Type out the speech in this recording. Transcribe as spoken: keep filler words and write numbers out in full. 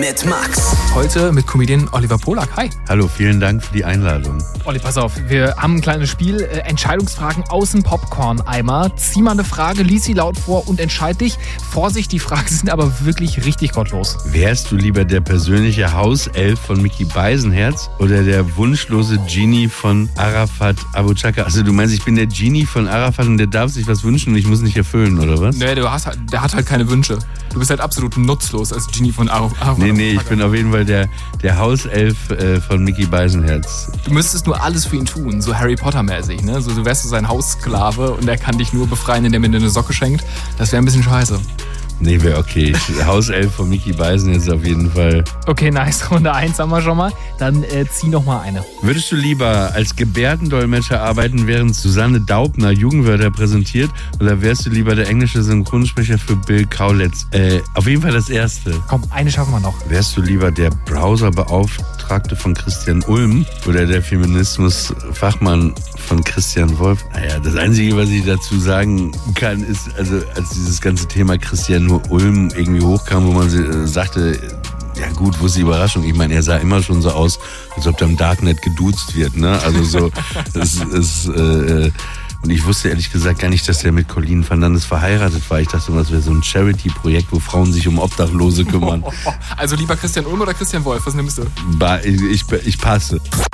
mit Max. Heute mit Comedian Oliver Polak. Hi. Hallo, vielen Dank für die Einladung. Olli, pass auf, wir haben ein kleines Spiel. Äh, Entscheidungsfragen aus dem Popcorn-Eimer. Zieh mal eine Frage, lies sie laut vor und entscheid dich. Vorsicht, die Fragen sind aber wirklich richtig gottlos. Wärst du lieber der persönliche Hauself von Mickey Beisenherz oder der wunschlose Genie von Arafat Abu Chaka? Also du meinst, ich bin der Genie von Arafat und der darf sich was wünschen und ich muss nicht erfüllen, oder was? Nee, du hast, der hat halt keine Wünsche. Du bist halt absolut nutzlos als Genie von Arafat. Nee, nee, ich bin auf jeden Fall der, der Hauself äh, von Mickey Beisenherz. Du müsstest nur alles für ihn tun, so Harry Potter-mäßig, ne? So, du wärst so sein Haussklave und er kann dich nur befreien, indem er dir eine Socke schenkt. Das wäre ein bisschen scheiße. Nee, wäre okay. Hauself von Mickey Beisenherz auf jeden Fall. Okay, nice. Runde eins haben wir schon mal. Dann äh, zieh noch mal eine. Würdest du lieber als Gebärdendolmetscher arbeiten, während Susanne Daubner Jugendwörter präsentiert, oder wärst du lieber der englische Synchronsprecher für Bill Kaulitz? Äh, auf jeden Fall das Erste. Komm, eine schaffen wir noch. Wärst du lieber der Browserbeauftragte von Christian Ulm oder der Feminismusfachmann von Christian Wolf? Naja, das Einzige, was ich dazu sagen kann, ist, also als dieses ganze Thema Christian Ulm irgendwie hochkam, wo man äh, sagte, ja gut, wo ist die Überraschung? Ich meine, er sah immer schon so aus, als ob da im Darknet geduzt wird, ne? Also so, es ist, äh, und ich wusste ehrlich gesagt gar nicht, dass er mit Colleen Fernandes verheiratet war. Ich dachte, das wäre so ein Charity-Projekt, wo Frauen sich um Obdachlose kümmern. Also lieber Christian Ulm oder Christian Wolf? Was nimmst du? Ich, ich, ich passe.